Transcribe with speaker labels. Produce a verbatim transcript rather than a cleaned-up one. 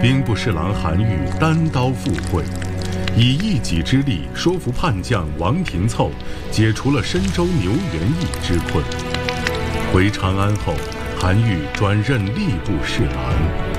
Speaker 1: 兵部侍郎韩愈单刀赴会，以一己之力说服叛将王廷凑，解除了深州牛元义之困。回长安后，韩愈转任吏部侍郎。